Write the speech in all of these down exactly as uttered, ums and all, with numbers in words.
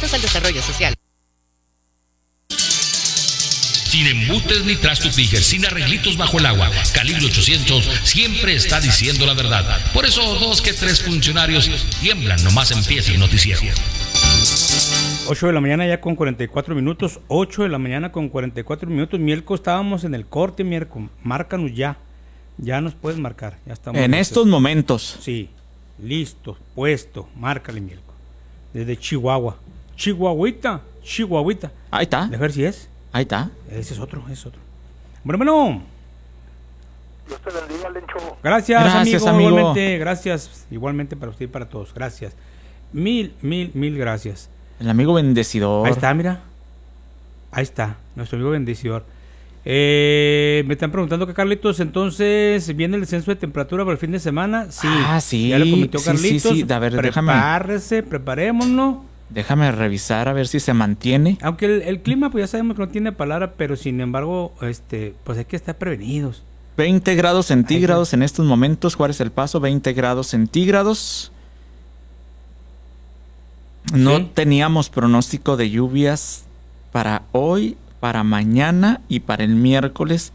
dirigidos al desarrollo social. Sin embutes ni trastos Tiger, sin arreglitos bajo el agua. Calibre ochocientos siempre está diciendo la verdad. Por eso dos que tres funcionarios tiemblan nomás empieza el noticiero. ocho de la mañana ya con cuarenta y cuatro minutos. ocho de la mañana con cuarenta y cuatro minutos. Mielco, estábamos en el corte, Mielco. Márcanos ya. Ya nos puedes marcar. Ya estamos en listos. estos momentos. Sí, listo, puesto. Márcale, Mielco. Desde Chihuahua. Chihuahuita, Chihuahuita. Ahí está. De ver si es. Ahí está. Ese es otro, ese es otro. Bueno, bueno. Dios te bendiga, Lencho. Gracias, Gracias, amigo. amigo. Igualmente, gracias. Igualmente para usted y para todos. Gracias. Mil, mil, mil gracias. El amigo bendecidor. Ahí está, mira. Ahí está, nuestro amigo bendecidor. Eh, me están preguntando que Carlitos, entonces, ¿viene el descenso de temperatura para el fin de semana? Sí. Ah, sí. Ya lo comentó Sí, Carlitos. sí, sí. A ver, déjame. Prepárese, preparémonos. Déjame revisar a ver si se mantiene. Aunque el, el clima, pues ya sabemos que no tiene palabra, pero sin embargo, este, pues hay que estar prevenidos. veinte grados centígrados en estos momentos. Juárez El Paso, veinte grados centígrados. No ¿Sí? teníamos pronóstico de lluvias para hoy, para mañana y para el miércoles,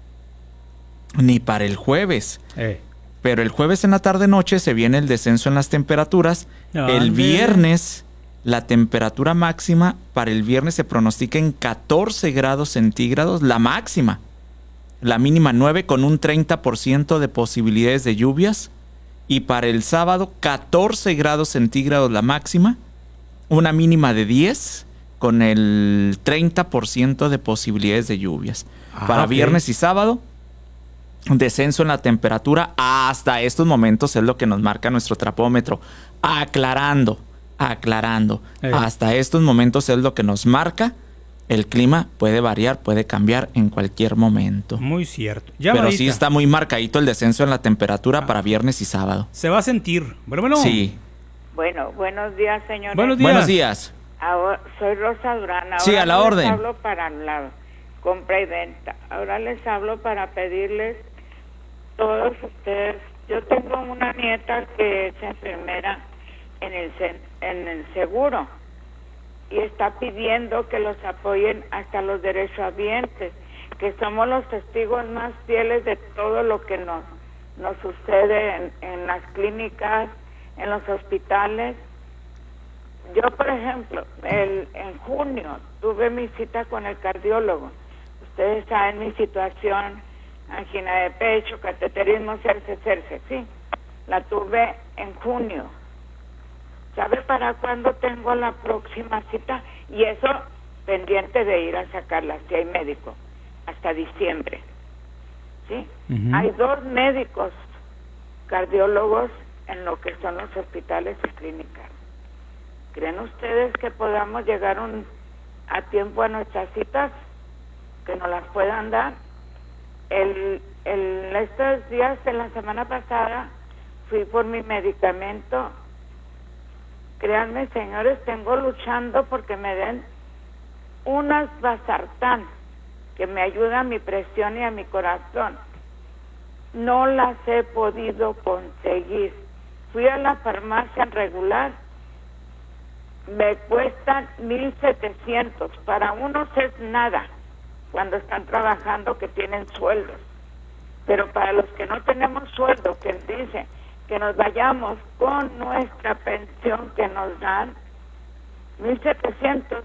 ni para el jueves. Eh. Pero el jueves en la tarde-noche se viene el descenso en las temperaturas. No, el ándale. viernes, la temperatura máxima para el viernes se pronostica en catorce grados centígrados, la máxima. La mínima nueve con un treinta por ciento de posibilidades de lluvias. Y para el sábado, catorce grados centígrados la máxima. Una mínima de diez con el treinta por ciento de posibilidades de lluvias. Ah, para ok. viernes y sábado, descenso en la temperatura hasta estos momentos es lo que nos marca nuestro trapómetro. Aclarando, aclarando. Eh. Hasta estos momentos es lo que nos marca. El clima puede variar, puede cambiar en cualquier momento. Muy cierto. Pero Llamadita. sí está muy marcadito el descenso en la temperatura Ah. para viernes y sábado. Se va a sentir. Bueno, bueno. Sí. Bueno, buenos días, señores. Buenos días. Buenos días. Ahora, soy Rosa Durán. Ahora Sí, a la no orden. Les hablo para la compra y venta. Ahora les hablo para pedirles todos ustedes. Yo tengo una nieta que es enfermera en el cen- en el seguro y está pidiendo que los apoyen hasta los derechohabientes, que somos los testigos más fieles de todo lo que nos nos sucede en, en las clínicas, en los hospitales. Yo, por ejemplo, el, en junio tuve mi cita con el cardiólogo. Ustedes saben mi situación, angina de pecho, cateterismo, cerce, cerce, sí. La tuve en junio. ¿Sabe para cuándo tengo la próxima cita? Y eso pendiente de ir a sacarla, si hay médico, hasta diciembre. ¿Sí? Ujú. Hay dos médicos cardiólogos en lo que son los hospitales y clínicas. ¿Creen ustedes que podamos llegar un, a tiempo a nuestras citas? ¿Que nos las puedan dar? El, el, estos días de la semana pasada fui por mi medicamento. Créanme, señores, tengo luchando porque me den unas Vasartán que me ayuda a mi presión y a mi corazón. No las he podido conseguir. Fui a la farmacia regular, me cuestan mil setecientos. Para unos es nada cuando están trabajando, que tienen sueldos, pero para los que no tenemos sueldo, que dicen que nos vayamos con nuestra pensión que nos dan, mil setecientos,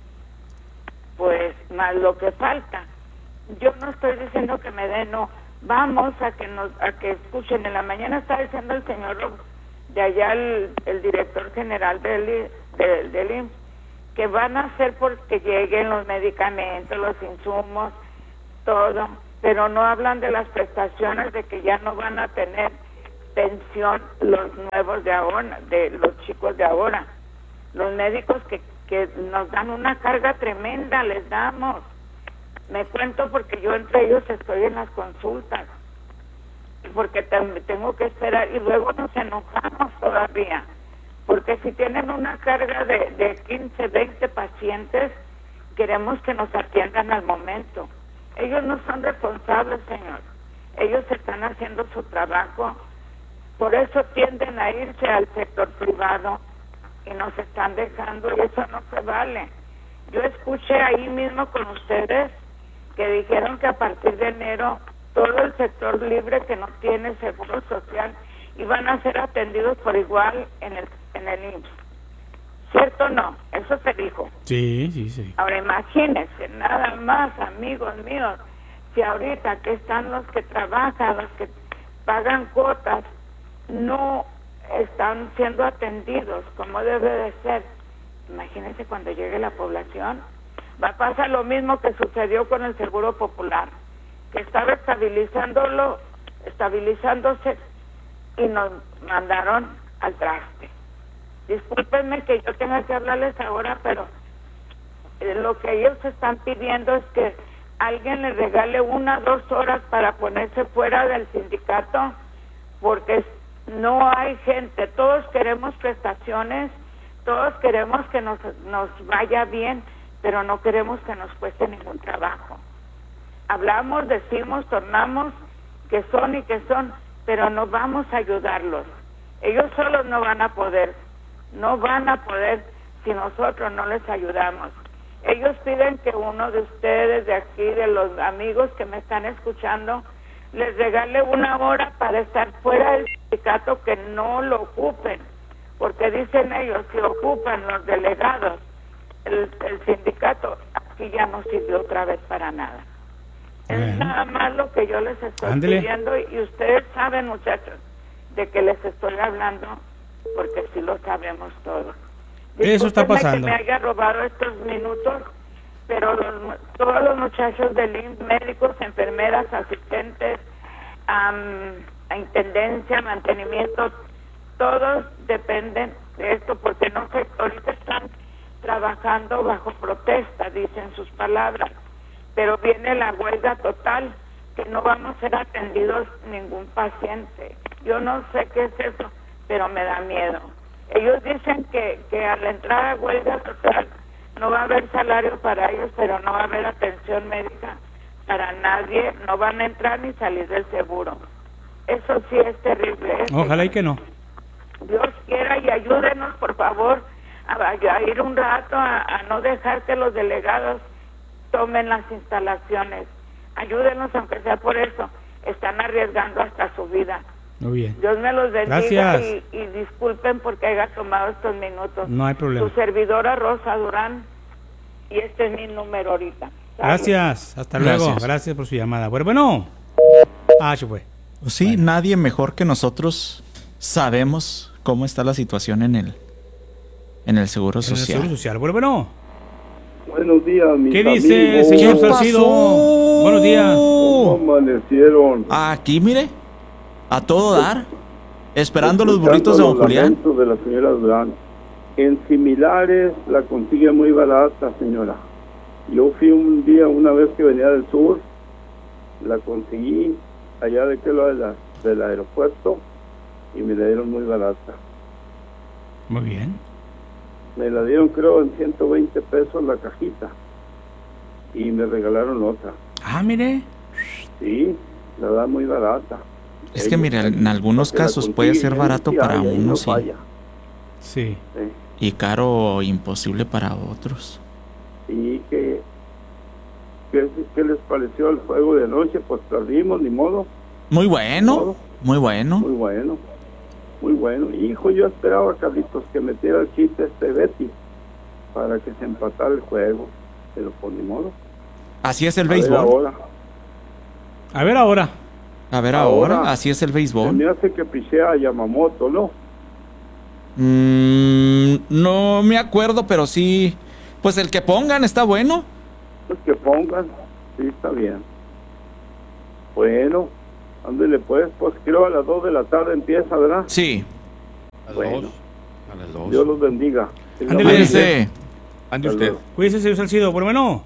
pues más lo que falta. Yo no estoy diciendo que me den, no, vamos a que nos a que escuchen. En la mañana está diciendo el señor Rob, de allá el, el director general del, I- del, del I M S S, que van a hacer porque lleguen los medicamentos, los insumos, todo, pero no hablan de las prestaciones, de que ya no van a tener pensión los nuevos de ahora, de los chicos de ahora. Los médicos que, que nos dan una carga tremenda, les damos. Me cuento porque yo entre ellos estoy en las consultas, porque tam- tengo que esperar y luego nos enojamos todavía, porque si tienen una carga de, de quince, veinte pacientes, queremos que nos atiendan al momento. Ellos no son responsables, señor. Ellos están haciendo su trabajo, por eso tienden a irse al sector privado y nos están dejando y eso no se vale. Yo escuché ahí mismo con ustedes que dijeron que a partir de enero todo el sector libre que no tiene seguro social iban a ser atendidos por igual en el en el I M S S. ¿Cierto o no? Eso se dijo. Sí, sí, sí. Ahora imagínense, nada más, amigos míos, si ahorita que están los que trabajan, los que pagan cuotas, no están siendo atendidos como debe de ser. Imagínense cuando llegue la población, va a pasar lo mismo que sucedió con el Seguro Popular, que estaba estabilizándolo, estabilizándose y nos mandaron al traste. Discúlpenme que yo tenga que hablarles ahora, pero eh, lo que ellos están pidiendo es que alguien les regale una, dos horas para ponerse fuera del sindicato, porque no hay gente. Todos queremos prestaciones, todos queremos que nos, nos vaya bien, pero no queremos que nos cueste ningún trabajo. Hablamos, decimos, tornamos que son y que son, pero no vamos a ayudarlos. Ellos solos no van a poder, no van a poder si nosotros no les ayudamos. Ellos piden que uno de ustedes, de aquí, de los amigos que me están escuchando, les regale una hora para estar fuera del sindicato, que no lo ocupen, porque dicen ellos, si ocupan los delegados, el, el sindicato aquí ya no sirvió otra vez para nada. Bueno. Es nada más lo que yo les estoy Ándele. pidiendo, y, y ustedes saben, muchachos, de que les estoy hablando, porque sí lo sabemos todos. Eso está pasando. Que me haya robado estos minutos, pero los, todos los muchachos del I M S S, médicos, enfermeras, asistentes, um, a intendencia, mantenimiento, todos dependen de esto, porque no sé, ahorita están trabajando bajo protesta, dicen sus palabras, pero viene la huelga total, que no vamos a ser atendidos ningún paciente. Yo no sé qué es eso, pero me da miedo. Ellos dicen que, que al entrar a huelga total no va a haber salario para ellos, pero no va a haber atención médica para nadie, no van a entrar ni salir del seguro. Eso sí es terrible. ¿eh? Ojalá y que no. Dios quiera y ayúdenos, por favor, a, a ir un rato, a, a no dejar que los delegados tomen las instalaciones. Ayúdenos, aunque sea por eso. Están arriesgando hasta su vida. Muy bien. Dios me los bendiga. Gracias. Y, y disculpen porque haya tomado estos minutos. No hay problema. Su servidora Rosa Durán, y este es mi número ahorita. ¿Sabes? Gracias, hasta luego. Gracias. Gracias por su llamada. Bueno, bueno. Ah, se fue. Sí, bueno. Nadie mejor que nosotros sabemos cómo está la situación en el en el Seguro en Social. El Seguro Social. Bueno, bueno. Buenos días, mis ¿Qué dice, amigos? señor Salcido? Buenos días. ¿Cómo amanecieron? Aquí, mire, a todo dar, esperando los burritos de don Julián. De la señora Durán. En similares la consigue muy barata, señora. Yo fui un día, una vez que venía del sur, la conseguí allá de que lo de la, del aeropuerto, y me la dieron muy barata. Muy bien. Me la dieron, creo, en ciento veinte pesos la cajita, y me regalaron otra. Ah, mire. Sí, la da muy barata. Es que, mire, en algunos casos puede ser barato para unos y, sí. y caro o imposible para otros. ¿Y qué, qué, qué les pareció el juego de anoche? Pues perdimos, ni modo. Muy bueno, modo. muy bueno. Muy bueno, muy bueno. Hijo, yo esperaba, Carlitos, que metiera el chiste este Betty para que se empatara el juego, pero pues ni modo. Así es el A béisbol. ver ahora. A ver ahora. A ver ahora, ahora así es el béisbol. Se me hace que pichea a Yamamoto, ¿no? Mm, no me acuerdo, pero sí. Pues el que pongan está bueno. Pues que pongan, sí, está bien. Bueno, ándele pues, pues creo a las dos de la tarde empieza, ¿verdad? Sí. A las bueno, dos. A las dos. Dios los bendiga. Ándele. Ande usted. Cuídese, señor Salcido. Bueno, bueno.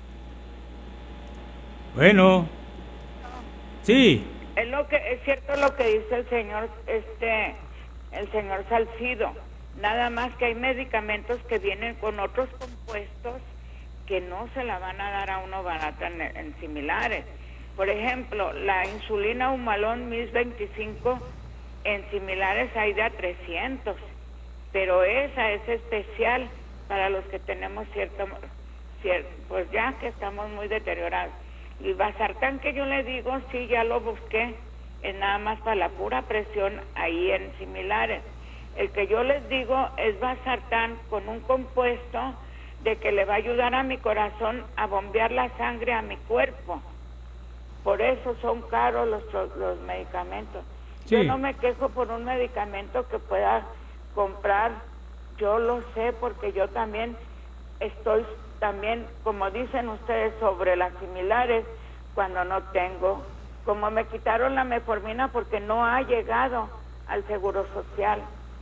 Bueno. Sí. Es lo que es cierto lo que dice el señor este el señor Salcido, nada más que hay medicamentos que vienen con otros compuestos que no se la van a dar a uno barata en, en similares. Por ejemplo, la insulina Humalón mil veinticinco en similares hay de a trescientos pero esa es especial para los que tenemos cierto, cierto pues ya que estamos muy deteriorados. Y Basartán, que yo le digo, sí, ya lo busqué, es nada más para la pura presión ahí en similares. El que yo les digo es Basartán con un compuesto de que le va a ayudar a mi corazón a bombear la sangre a mi cuerpo. Por eso son caros los, los medicamentos. Sí. Yo no me quejo por un medicamento que pueda comprar, yo lo sé porque yo también estoy, también, como dicen ustedes, sobre las similares cuando no tengo. Como me quitaron la metformina porque no ha llegado al Seguro Social.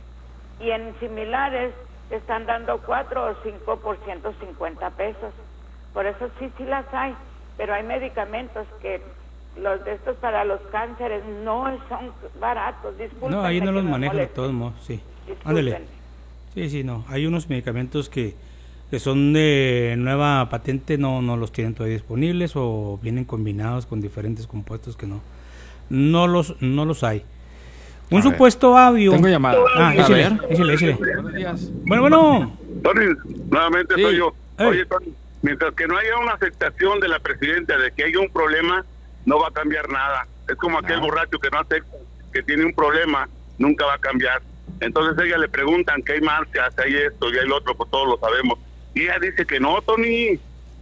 Y en similares te están dando cuatro o cinco por ciento cincuenta pesos. Por eso sí, sí las hay. Pero hay medicamentos que los de estos para los cánceres no son baratos. Disculpen. No, ahí no los manejan de todos modos, sí. Ándale. Sí, sí, no. Hay unos medicamentos que, que son de nueva patente, no, no los tienen todavía disponibles o vienen combinados con diferentes compuestos que no. No los, no los hay. Un a supuesto ver. Audio. Tengo llamada. Ah, échale, échale, échale. Buenos días. Bueno, bueno. Tony, nuevamente sí. Soy yo. Hey. Oye, Tony, mientras que no haya una aceptación de la presidenta de que haya un problema, no va a cambiar nada. Es como aquel no. borracho que no acepta que tiene un problema, nunca va a cambiar. Entonces a ella le preguntan que hay marchas, hay esto y hay lo otro, pues todos lo sabemos. Y ella dice que no, Tony.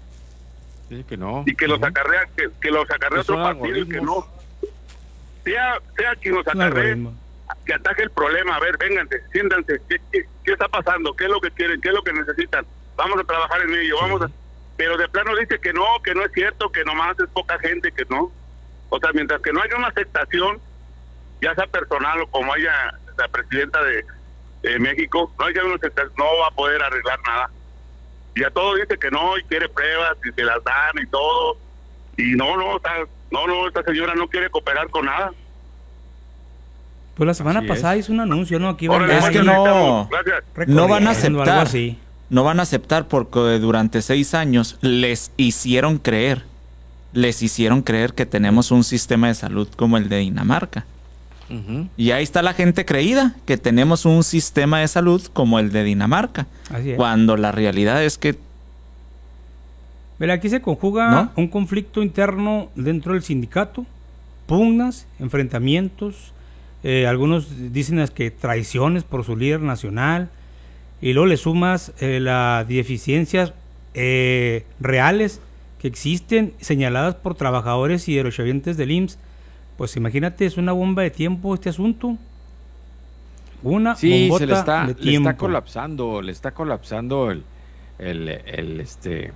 Dice que no. Y que no. los acarrea, que, que los acarrea otro partido y que no. Sea, sea quien los acarrea, que ataque el problema. A ver, vénganse, siéntanse. ¿Qué, qué, ¿Qué está pasando? ¿Qué es lo que quieren? ¿Qué es lo que necesitan? Vamos a trabajar en ello, sí. vamos a... Pero de plano dice que no, que no es cierto, que nomás es poca gente, que no. O sea, mientras que no haya una aceptación, ya sea personal o como haya la presidenta de, de México, no haya una aceptación, no va a poder arreglar nada. Y a todo dice que no, y quiere pruebas, y se las dan y todo. Y no, no, está, no, no, esta señora no quiere cooperar con nada. Pues la semana Así pasada es. hizo un anuncio, ¿no? Aquí van Órale, es que no, no van a algo aceptar. así. No van a aceptar porque durante seis años les hicieron creer, les hicieron creer que tenemos un sistema de salud como el de Dinamarca. Uh-huh. Y ahí está la gente creída que tenemos un sistema de salud como el de Dinamarca. Así es. Cuando la realidad es que... Pero aquí se conjuga ¿no? un conflicto interno dentro del sindicato, pugnas, enfrentamientos, eh, algunos dicen que traiciones por su líder nacional, y luego le sumas eh, las deficiencias eh, reales que existen, señaladas por trabajadores y derechohabientes del I M S S. Pues imagínate, es una bomba de tiempo este asunto. Una sí, bombota se le está, de le tiempo. está colapsando, le está colapsando el, el, el, este,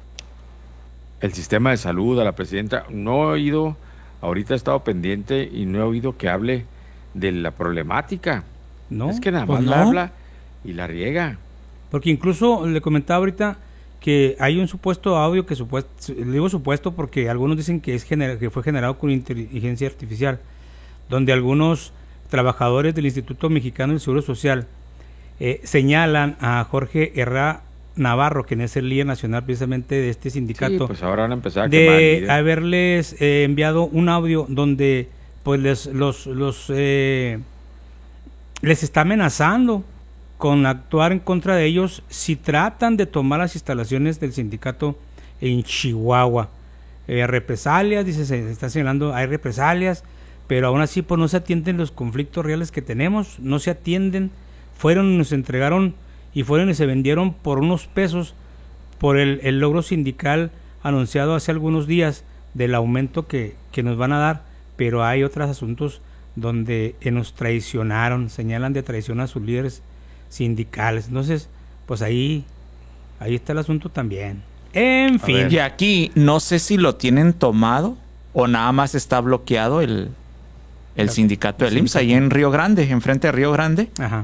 el sistema de salud a la presidenta. No he oído, ahorita he estado pendiente y no he oído que hable de la problemática. No, es que nada pues más no. la habla y la riega. Porque incluso le comentaba ahorita que hay un supuesto audio que supuesto, le digo supuesto porque algunos dicen que es gener, que fue generado con inteligencia artificial, donde algunos trabajadores del Instituto Mexicano del Seguro Social eh, señalan a Jorge Herrera Navarro, quien es el líder nacional precisamente de este sindicato, sí, pues ahora van a empezar a de quemar, haberles eh, enviado un audio donde pues les los los eh, les está amenazando con actuar en contra de ellos si tratan de tomar las instalaciones del sindicato en Chihuahua. Eh, represalias, dice, se está señalando, hay represalias, pero aún así pues no se atienden los conflictos reales que tenemos, no se atienden, fueron y nos entregaron y fueron y se vendieron por unos pesos por el, el logro sindical anunciado hace algunos días del aumento que, que nos van a dar, pero hay otros asuntos donde eh, nos traicionaron, señalan de traición a sus líderes sindicales. Entonces, pues ahí ahí está el asunto también. En fin. Y aquí no sé si lo tienen tomado o nada más está bloqueado el, el sindicato del I M S S ahí en Río Grande, enfrente de Río Grande. Ajá.